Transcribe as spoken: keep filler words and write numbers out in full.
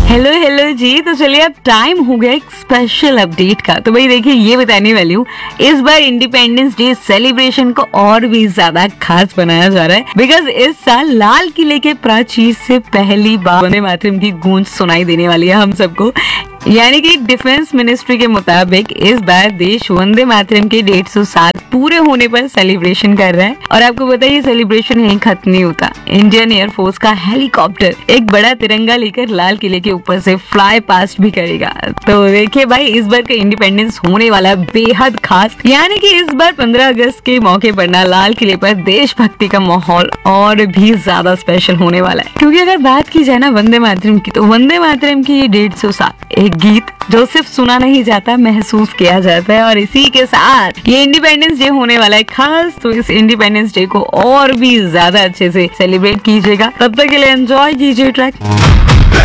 Hello hello जी, तो चलिए अब टाइम हो गया एक स्पेशल अपडेट का। तो भाई देखिए, ये बताने वाली हूँ, इस बार इंडिपेंडेंस डे सेलिब्रेशन को और भी ज्यादा खास बनाया जा रहा है, बिकॉज इस साल लाल किले के प्राचीर से पहली बार वंदे मातरम की गूंज सुनाई देने वाली है हम सबको। यानी कि डिफेंस मिनिस्ट्री के मुताबिक इस बार देश वंदे मातरम के डेढ़ सौ साल पूरे होने पर सेलिब्रेशन कर रहा है। और आपको पता है, ये सेलिब्रेशन यहीं खत्म नहीं होता। इंडियन एयरफोर्स का हेलीकॉप्टर एक बड़ा तिरंगा लेकर लाल किले के ऊपर से फ्लाई पास्ट भी करेगा। तो देखिए भाई, इस बार का इंडिपेंडेंस होने वाला बेहद खास। यानी कि इस बार पंद्रह अगस्त के मौके पर ना लाल किले पर देशभक्ति का माहौल और भी ज्यादा स्पेशल होने वाला है। क्योंकि अगर बात की जाए ना वंदे मातरम की, तो वंदे मातरम की ये डेढ़ सौ साल एक गीत जो सिर्फ सुना नहीं जाता, महसूस किया जाता है। और इसी के साथ ये इंडिपेंडेंस डे होने वाला है खास। तो इस इंडिपेंडेंस डे को और भी ज्यादा अच्छे से सेलिब्रेट कीजिएगा। तब तक के लिए एंजॉय कीजिए ट्रैक।